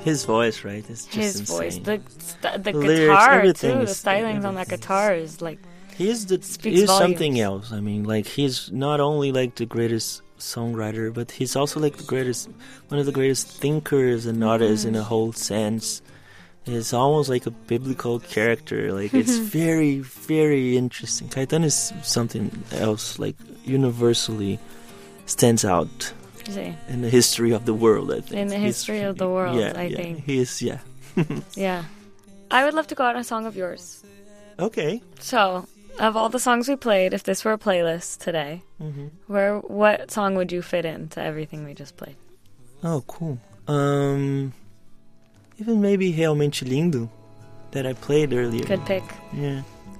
His voice, right? It's just His insane. voice, the lyrics, guitar everything too, the is- stylings on that everything. guitar is like He's speaks something volumes. else. I mean, like he's not only like the greatest songwriter, but he's also like one of the greatest thinkers and artists in a whole sense. It's almost like a biblical character. Like it's very, very interesting. Caetano is something else. Like universally stands out see, in the history of the world. I think in the history of the world. I think. he is. Yeah. Yeah, I would love to go out on a song of yours. Okay. So, of all the songs we played, if this were a playlist today, what song would you fit into everything we just played? Oh, cool. Even maybe Realmente Lindo that I played earlier. Good pick. Yeah.